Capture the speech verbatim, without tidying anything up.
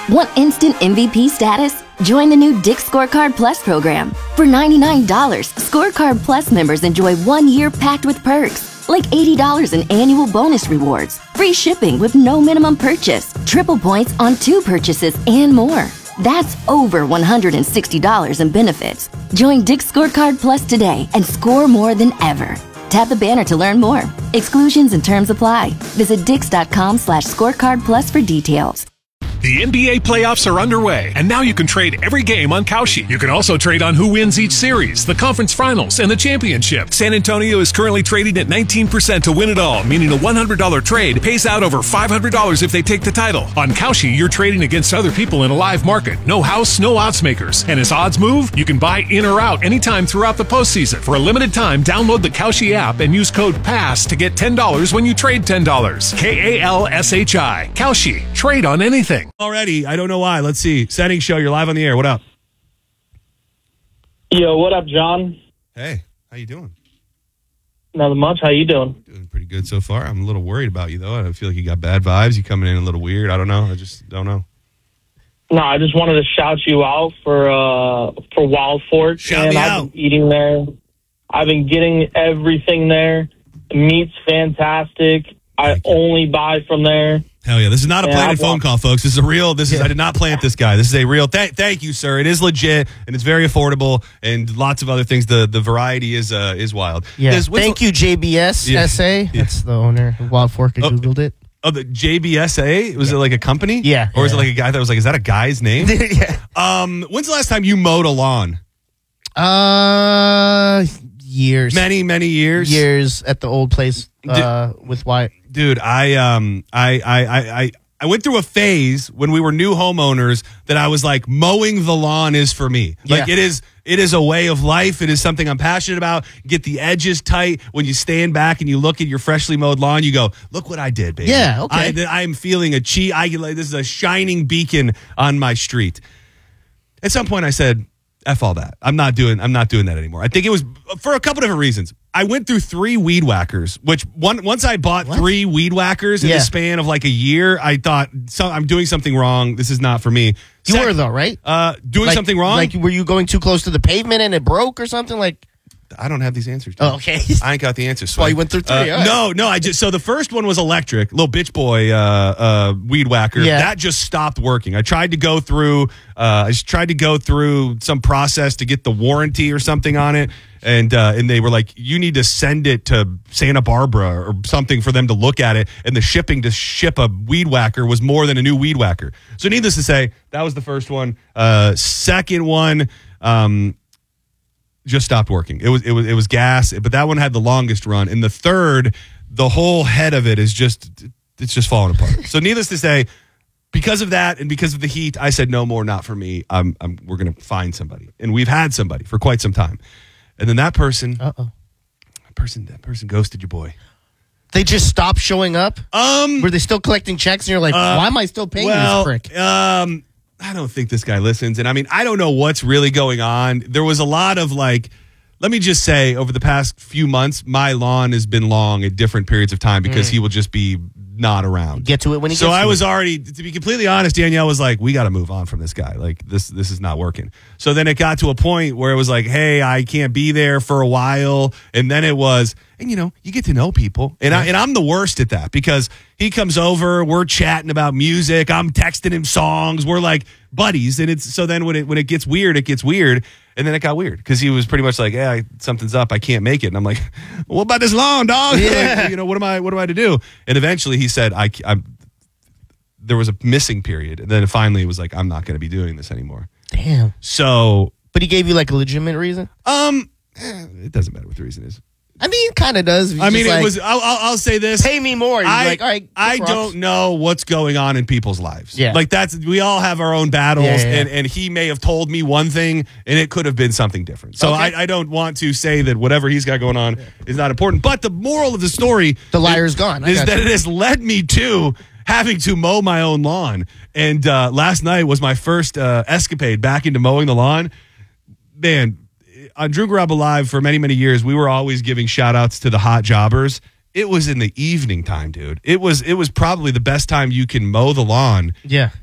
Want instant M V P status? Join the new Dick's Scorecard Plus program. For ninety-nine dollars, Scorecard Plus members enjoy one year packed with perks, like eighty dollars in annual bonus rewards, free shipping with no minimum purchase, triple points on two purchases, and more. That's over one hundred sixty dollars in benefits. Join Dick's Scorecard Plus today and score more than ever. Tap the banner to learn more. Exclusions and terms apply. Visit dix.com slash scorecard plus for details. The N B A playoffs are underway, and now you can trade every game on Kalshi. You can also trade on who wins each series, the conference finals, and the championship. San Antonio is currently trading at nineteen percent to win it all, meaning a one hundred dollars trade pays out over five hundred dollars if they take the title. On Kalshi, you're trading against other people in a live market. No house, no odds makers. And as odds move, you can buy in or out anytime throughout the postseason. For a limited time, download the Kalshi app and use code PASS to get ten dollars when you trade ten dollars. K A L S H I. Kalshi. Trade on anything. Already, I don't know why. Let's see. Setting show, you're live on the air. What up? Yo, what up, John? Hey, how you doing? Nothing much. How you doing? Doing pretty good so far. I'm a little worried about you, though. I feel like you got bad vibes. You coming in a little weird. I don't know. I just don't know. No, I just wanted to shout you out for uh, for Wild Fork. Shout and me I've out. been eating there. I've been getting everything there. The meat's fantastic. I Thank you. only buy from there. Hell yeah. This is not a Yeah, planted I've phone walked- call, folks. This is a real, this is, I did not plant this guy. This is a real, th- thank you, sir. It is legit, and it's very affordable, and lots of other things. The the variety is uh, is wild. Yeah. There's- what's Thank the- you, J B S Yeah. S A. Yeah. That's the owner of Wild Fork. I Oh. Googled it. Oh, the J B S A? Was it like a company? Yeah, Or is it yeah. like a guy that was like, is that a guy's name? yeah. um, when's the last time you mowed a lawn? Uh, years. Many, many years? Years at the old place uh, with Wyatt. Dude, I um I I I I I went through a phase when we were new homeowners that I was like, mowing the lawn is for me. Like Yeah. it is it is a way of life. It is something I'm passionate about. Get the edges tight. When you stand back and you look at your freshly mowed lawn, you go, look what I did, baby. Yeah, okay. I, I am feeling a chi I like this is a shining beacon on my street. At some point I said, F all that. I'm not doing I'm not doing that anymore. I think it was for a couple different reasons. I went through three weed whackers, which one once I bought What? three weed whackers in Yeah. the span of like a year, I thought so, I'm doing something wrong. This is not for me. You Sec- were, though, right? Uh, doing Like- something wrong? Like, were you going too close to the pavement and it broke or something? Like, I don't have these answers. dude. oh, okay. I ain't got the answers. why Sway. you went through three, Uh, all right. No, no. I just so the first one was electric, little bitch boy uh, uh, weed whacker. Yeah. That just stopped working. I tried to go through. Uh, I just tried to go through some process to get the warranty or something on it, and uh, and they were like, you need to send it to Santa Barbara or something for them to look at it. And the shipping to ship a weed whacker was more than a new weed whacker. So needless to say, that was the first one. Uh, second one. Um, just stopped working. It was it was it was gas, but that one had the longest run. And the third, the whole head of it is just it's just falling apart. So needless to say, because of that and because of the heat, I said no more, not for me. I'm, I'm we're gonna find somebody, and we've had somebody for quite some time. And then that person, Uh-oh. that person, that person ghosted your boy. They just stopped showing up? Um, Were they still collecting checks and you're like, Uh, why am I still paying well, this prick? Um, I don't think this guy listens. And I mean, I don't know what's really going on. There was a lot of like, let me just say, over the past few months, my lawn has been long at different periods of time because he will just be not around. Get to it when he So gets I to was it. already, to be completely honest, Danielle was like, we got to move on from this guy. Like this, this is not working. So then it got to a point where it was like, hey, I can't be there for a while. And then it was, and you know, you get to know people. And I, and I'm the worst at that because he comes over, we're chatting about music. I'm texting him songs. We're like buddies. And it's, so then when it, when it gets weird, it gets weird. And then it got weird because he was pretty much like, yeah, I, something's up. I can't make it. And I'm like, well, what about this lawn, dog? Yeah. Like, you know, what am I, what am I to do? And eventually he said, I, I'm, there was a missing period. And then finally it was like, I'm not going to be doing this anymore. Damn. So, But he gave you like a legitimate reason? um, eh, it doesn't matter what the reason is. I mean, it kind of does. He's I mean, just it like, was, I'll, I'll, I'll say this. pay me more. You're I, like, all right. I this rocks. don't know what's going on in people's lives. Yeah. Like that's, we all have our own battles Yeah, yeah, yeah. And, and he may have told me one thing and it could have been something different. So Okay. I, I don't want to say that whatever he's got going on is not important. But the moral of the story The liar's gone. I is got that you. it has led me to having to mow my own lawn. And uh, last night was my first uh, escapade back into mowing the lawn. Man, on Drew Garabo Live for many, many years, we were always giving shout outs to the hot jobbers. It was in the evening time, dude. It was it was probably the best time you can mow the lawn. Yeah.